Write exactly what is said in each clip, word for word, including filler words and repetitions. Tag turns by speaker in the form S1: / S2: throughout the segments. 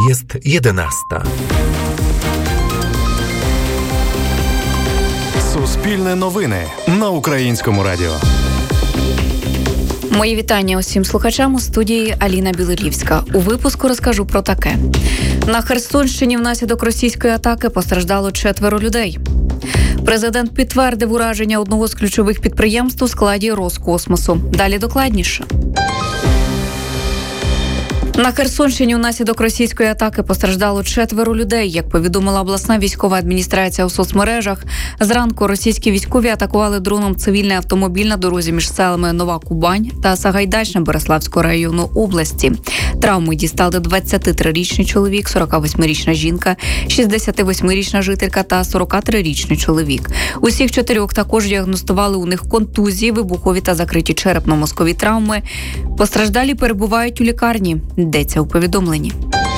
S1: Jest jedenasta.
S2: Суспільне новини на Українському радіо.
S3: Мої вітання усім слухачам. У студії Аліна Білорівська. У випуску розкажу про таке. На Херсонщині внаслідок російської атаки постраждало четверо людей. Президент підтвердив ураження одного з ключових підприємств у складі Роскосмосу. Далі докладніше. На Херсонщині внаслідок російської атаки постраждало четверо людей. Як повідомила обласна військова адміністрація у соцмережах, зранку російські військові атакували дроном цивільний автомобіль на дорозі між селами Нова Кубань та Сагайдачне Береславського району області. Травми дістали двадцятитрирічний чоловік, сорокавосьмирічна жінка, шістдесятивосьмирічна жителька та сорокатрирічний чоловік. Усіх чотирьох також діагностували, у них контузії, вибухові та закриті черепно-мозкові травми. Постраждалі перебувають у лікарні. Йдеться у повідомленні.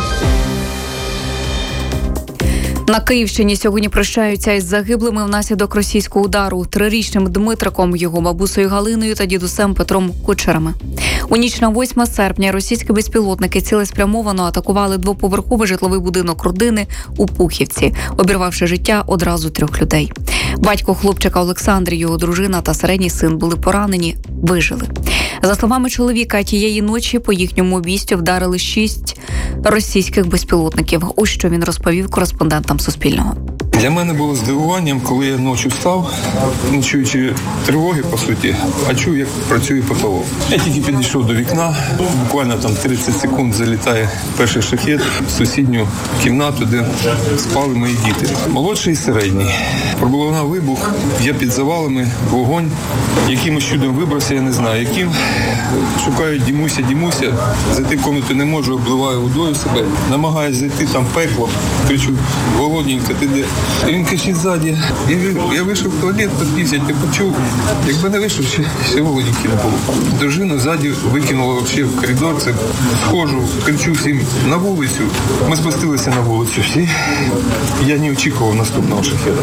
S3: На Київщині сьогодні прощаються із загиблими внаслідок російського удару трирічним Дмитриком, його бабусею Галиною та дідусем Петром Кучерами. У ніч на восьме серпня російські безпілотники цілеспрямовано атакували двоповерховий житловий будинок родини у Пухівці, обірвавши життя одразу трьох людей. Батько хлопчика Олександр, його дружина та середній син були поранені, вижили. За словами чоловіка, тієї ночі по їхньому обійстю вдарили шість російських безпілотників. Ось що він розповів кореспондентам Суспільного.
S4: Для мене було здивуванням, коли я ночі встав, не чуючи тривоги, по суті, а чую, як працює ППО. Я тільки підійшов до вікна, буквально там тридцять секунд залітає перший шахет в сусідню кімнату, де спали мої діти. Молодший і середній. Пролунав вибух, я під завалами, вогонь. Якимось чудом вибрався, я не знаю, яким. Шукаю Дімуся, Дімуся, зайти в кімнату не можу, обливаю водою себе, намагаюся зайти, там пекло, кричу: Володенька, ти де? Він кричить ззаді. Я, я вийшов в туалет, підпівся, я почув. Якби не вийшов, ще, ще Володеньки не було. Дружину ззаді викинула взагалі в коридор, це схожу, кричу всім на вулицю. Ми спустилися на вулицю всі. Я не очікував наступного шахеда.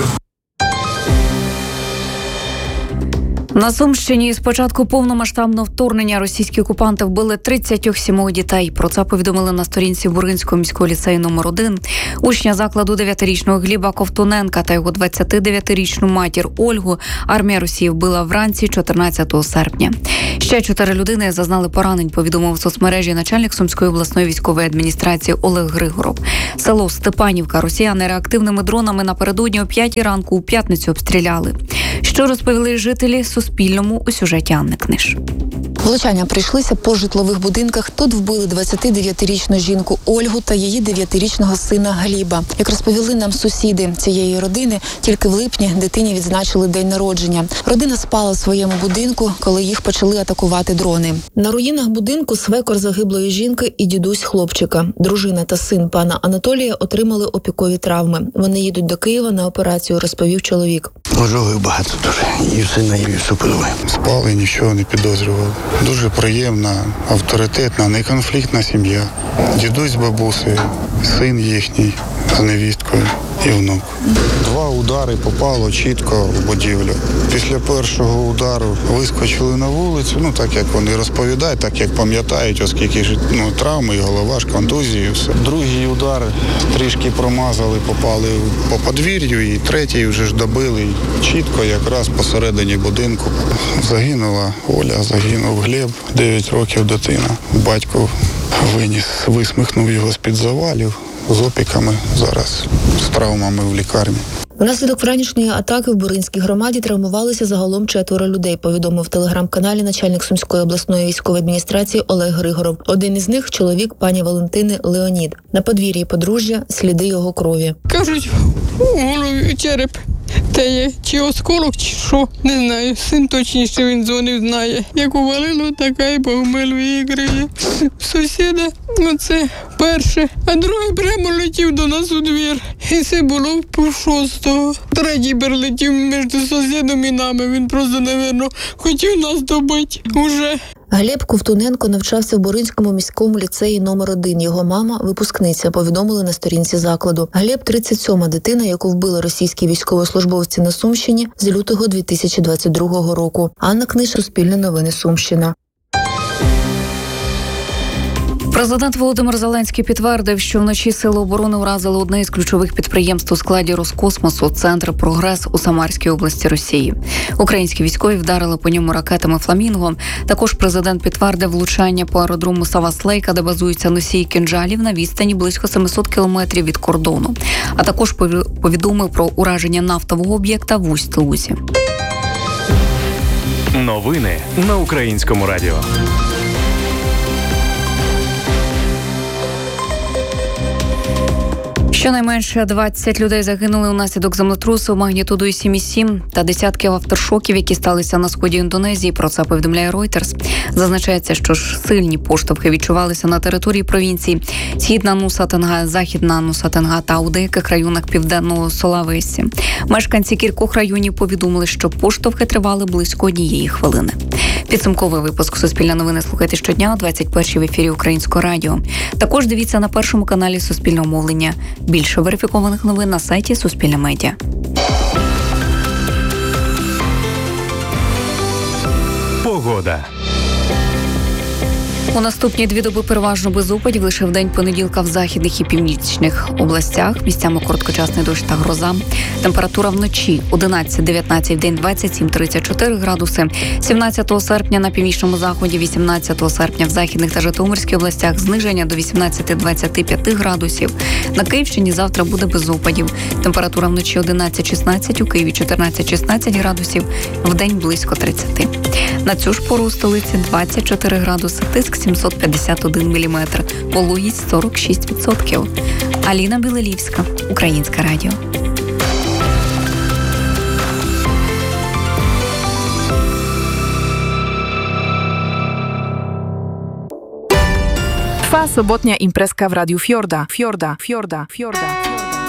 S3: На Сумщині з початку повномасштабного вторгнення російські окупанти вбили тридцять сім дітей. Про це повідомили на сторінці Буринського міського ліцею номер один. Учня закладу дев'ятирічного Гліба Ковтуненка та його двадцятидев'ятирічну матір Ольгу армія Росії вбила вранці чотирнадцятого серпня. Ще чотири людини зазнали поранень, повідомив в соцмережі начальник Сумської обласної військової адміністрації Олег Григоров. Село Степанівка росіяни реактивними дронами напередодні о п'ятій ранку у п'ятницю обстріляли. Що розповіли жителі Суспільному у сюжеті Анни Книж.
S5: Влучання прийшлися по житлових будинках. Тут вбили двадцятидев'ятирічну жінку Ольгу та її дев'ятирічного сина Гліба. Як розповіли нам сусіди цієї родини, тільки в липні дитині відзначили день народження. Родина спала в своєму будинку, коли їх почали атакувати дрони. На руїнах будинку свекор загиблої жінки і дідусь хлопчика. Дружина та син пана Анатолія отримали опікові травми. Вони їдуть до Києва на операцію, розповів чоловік.
S6: Ожогів багато дуже. І сина, і супруги.
S7: Спали, нічого не підозрювали. Дуже приємна, авторитетна, неконфліктна сім'я. Дідусь з бабусею, син їхній з невісткою і внук. Два удари попало чітко в будівлю. Після першого удару вискочили на вулицю, ну так як вони розповідають, так як пам'ятають, оскільки ж ну, травми, голова ж, контузії, все. Другий удар трішки промазали, попали по подвір'ю, і третій вже ж добили чітко, якраз посередині будинку. Загинула Оля, загинув Глеб, дев'ять років дитина. Батько виніс, висмикнув його з-під завалів. З опіками, зараз з травмами в лікарні.
S5: Внаслідок вранішньої атаки в Буринській громаді травмувалися загалом четверо людей, повідомив в телеграм-каналі начальник Сумської обласної військової адміністрації Олег Григоров. Один із них – чоловік пані Валентини Леонід. На подвір'ї подружжя сліди його крові.
S8: Кажуть, у голові череп. Та є чи осколок, чи що, не знаю. Син точніше, він дзвонив, знає. Як увалило, така й Богомилу її гриє. Сусіда, оце перше. А другий прямо летів до нас у двір. І це було по шостого. Третій перелетів між сусідом і нами. Він просто, напевно, хотів нас добити уже.
S5: Глеб Ковтуненко навчався в Буринському міському ліцеї номер один. Його мама – випускниця, повідомили на сторінці закладу. Глеб – тридцять сьома дитина, яку вбили російські військовослужбовці на Сумщині з лютого дві тисячі двадцять другого року. Анна Книж, Суспільне новини, Сумщина.
S3: Президент Володимир Зеленський підтвердив, що вночі Сили оборони уразили одне із ключових підприємств у складі Роскосмосу – Центр «Прогрес» у Самарській області Росії. Українські військові вдарили по ньому ракетами «Фламінго». Також президент підтвердив влучання по аеродрому Савас-Лейка, де базуються носії кинджалів на відстані близько сімсот кілометрів від кордону. А також повідомив про ураження нафтового об'єкта в Усть-Лузі.
S2: Новини на Українському радіо.
S3: Щонайменше двадцять людей загинули унаслідок землетрусу магнітудою сім і сім та десятків авторшоків, які сталися на сході Індонезії. Про це повідомляє Reuters. Зазначається, що ж сильні поштовхи відчувалися на території провінцій Східна Нуса Тенга, Західна Нуса Тенга та у деяких районах Південного Сулавесі. Мешканці кількох районів повідомили, що поштовхи тривали близько однієї хвилини. Підсумковий випуск «Суспільне новини» слухайте щодня о двадцять першій в ефірі Українського радіо. Також дивіться на першому каналі Суспільного мовлення. Більше верифікованих новин на сайті Суспільне медіа.
S2: Погода.
S3: У наступні дві доби переважно без опадів, лише в день понеділка в західних і північних областях. Місцями короткочасний дощ та гроза. Температура вночі одинадцять дев'ятнадцять, в день двадцять сім тридцять чотири градуси. сімнадцятого серпня на північному заході, вісімнадцятого серпня в західних та Житомирській областях зниження до вісімнадцять двадцять п'ять градусів. На Київщині завтра буде без опадів. Температура вночі одинадцять шістнадцять, у Києві чотирнадцять шістнадцять градусів, в день близько тридцять. На цю ж пору у столиці двадцять чотири градуси, тиск сімсот п'ятдесят один міліметр, вологість сорок шість відсотків. Аліна Білелівська, Українське радіо.
S1: Trwa sobotnia imprezka w Radiu Fiorda. Fiorda, Fiorda, Fiorda.